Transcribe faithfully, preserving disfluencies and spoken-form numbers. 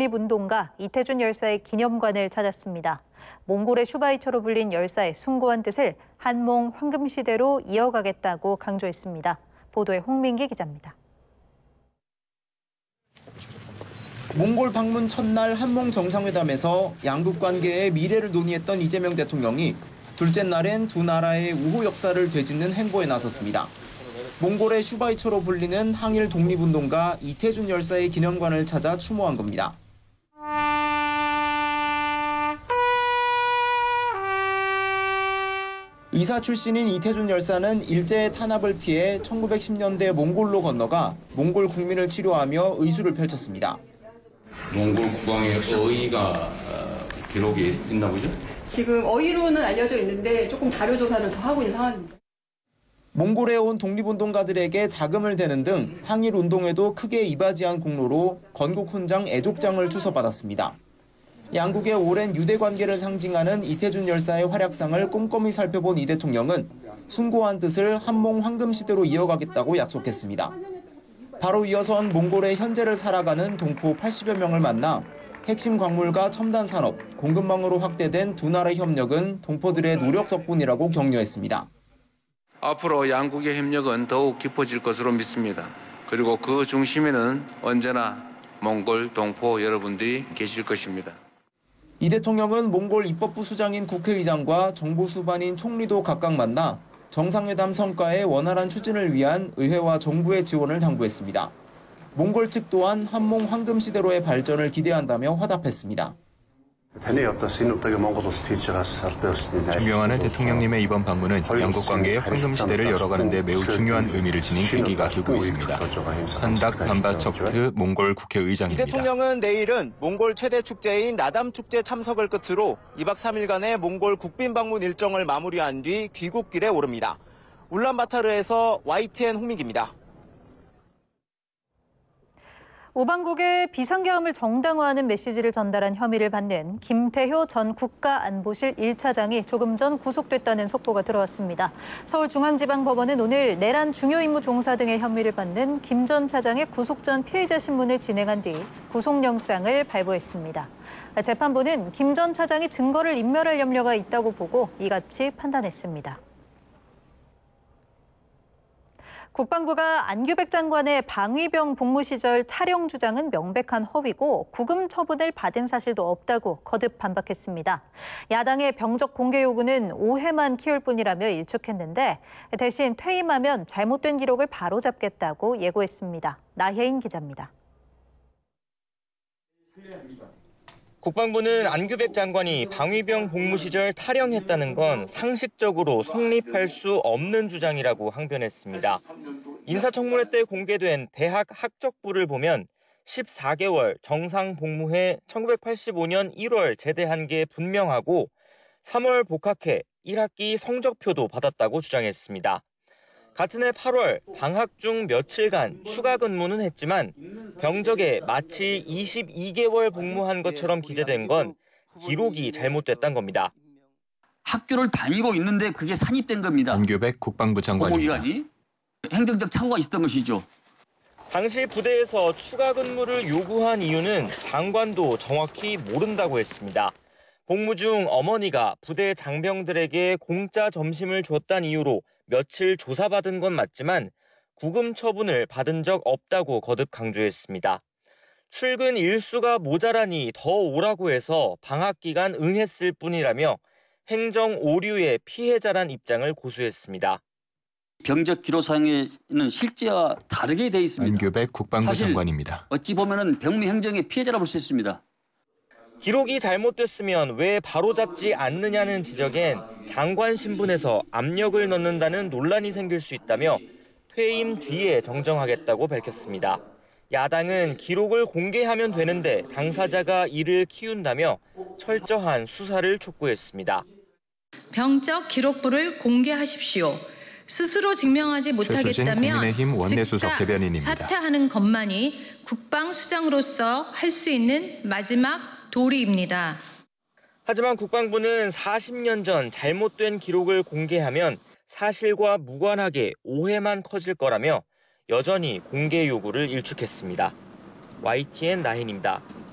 독립운동가 이태준 열사의 기념관을 찾았습니다. 몽골의 슈바이처로 불린 열사의 숭고한 뜻을 한몽 황금시대로 이어가겠다고 강조했습니다. 보도에 홍민기 기자입니다. 몽골 방문 첫날 한몽 정상회담에서 양국 관계의 미래를 논의했던 이재명 대통령이 둘째 날엔 두 나라의 우호 역사를 되짚는 행보에 나섰습니다. 몽골의 슈바이처로 불리는 항일 독립운동가 이태준 열사의 기념관을 찾아 추모한 겁니다. 이사 출신인 이태준 열사는 일제의 탄압을 피해 천구백십 년대 몽골로 건너가 몽골 국민을 치료하며 의술을 펼쳤습니다. 몽골 국왕의 어의가 기록이 있나 보죠? 지금 어의로는 알려져 있는데 조금 자료 조사를 더 하고 있는 상황입니다. 몽골에 온 독립운동가들에게 자금을 대는 등 항일 운동에도 크게 이바지한 공로로 건국 훈장 애족장을 주서받았습니다. 양국의 오랜 유대 관계를 상징하는 이태준 열사의 활약상을 꼼꼼히 살펴본 이 대통령은 숭고한 뜻을 한몽 황금시대로 이어가겠다고 약속했습니다. 바로 이어선 몽골의 현재를 살아가는 동포 팔십여 명을 만나 핵심 광물과 첨단 산업, 공급망으로 확대된 두 나라의 협력은 동포들의 노력 덕분이라고 격려했습니다. 앞으로 양국의 협력은 더욱 깊어질 것으로 믿습니다. 그리고 그 중심에는 언제나 몽골 동포 여러분들이 계실 것입니다. 이 대통령은 몽골 입법부 수장인 국회의장과 정부 수반인 총리도 각각 만나 정상회담 성과의 원활한 추진을 위한 의회와 정부의 지원을 당부했습니다. 몽골 측 또한 한몽 황금시대로의 발전을 기대한다며 화답했습니다. 존경하는 대통령님의 이번 방문은 양국 관계의 황금시대를 열어가는 데 매우 중요한 의미를 지닌 계기가 되고 있습니다. 한닥 반바척트 몽골 국회의장입니다. 이 대통령은 내일은 몽골 최대 축제인 나담 축제 참석을 끝으로 이박 삼일간의 몽골 국빈 방문 일정을 마무리한 뒤 귀국길에 오릅니다. 울란바타르에서 와이티엔 홍민기입니다. 우방국의 비상계엄을 정당화하는 메시지를 전달한 혐의를 받는 김태효 전 국가안보실 일 차장이 조금 전 구속됐다는 속보가 들어왔습니다. 서울중앙지방법원은 오늘 내란 중요임무 종사 등의 혐의를 받는 김 전 차장의 구속 전 피의자 신문을 진행한 뒤 구속영장을 발부했습니다. 재판부는 김 전 차장이 증거를 인멸할 염려가 있다고 보고 이같이 판단했습니다. 국방부가 안규백 장관의 방위병 복무 시절 탈영 주장은 명백한 허위고 구금 처분을 받은 사실도 없다고 거듭 반박했습니다. 야당의 병적 공개 요구는 오해만 키울 뿐이라며 일축했는데 대신 퇴임하면 잘못된 기록을 바로잡겠다고 예고했습니다. 나혜인 기자입니다. 국방부는 안규백 장관이 방위병 복무 시절 탈영했다는 건 상식적으로 성립할 수 없는 주장이라고 항변했습니다. 인사청문회 때 공개된 대학 학적부를 보면 십사 개월 정상 복무해 천구백팔십오 년 일월 제대한 게 분명하고 삼월 복학해 일 학기 성적표도 받았다고 주장했습니다. 같은 해 팔월 방학 중 며칠간 추가 근무는 했지만 병적에 마치 이십이 개월 복무한 것처럼 기재된 건 기록이 잘못됐다는 겁니다. 학교를 다니고 있는데 그게 산입된 겁니다. 안규백 국방부 장관입니다. 복무기간이 행정적 착오가 있었던 것이죠. 당시 부대에서 추가 근무를 요구한 이유는 장관도 정확히 모른다고 했습니다. 복무 중 어머니가 부대 장병들에게 공짜 점심을 줬다는 이유로 며칠 조사받은 건 맞지만 구금 처분을 받은 적 없다고 거듭 강조했습니다. 출근 일수가 모자라니 더 오라고 해서 방학 기간 응했을 뿐이라며 행정 오류의 피해자란 입장을 고수했습니다. 병적 기록상에는 실제와 다르게 돼 있습니다. 안규백 국방부 사실 장관입니다. 어찌 보면은 병무 행정의 피해자라 볼 수 있습니다. 기록이 잘못됐으면 왜 바로잡지 않느냐는 지적엔 장관 신분에서 압력을 넣는다는 논란이 생길 수 있다며 퇴임 뒤에 정정하겠다고 밝혔습니다. 야당은 기록을 공개하면 되는데 당사자가 이를 키운다며 철저한 수사를 촉구했습니다. 병적 기록부를 공개하십시오. 스스로 증명하지 못하겠다면 국민의힘 원내수석 대변인입니다. 사퇴하는 것만이 국방수장으로서 할 수 있는 마지막 도리입니다. 하지만 국방부는 사십 년 전 잘못된 기록을 공개하면 사실과 무관하게 오해만 커질 거라며 여전히 공개 요구를 일축했습니다. 와이티엔 나인입니다.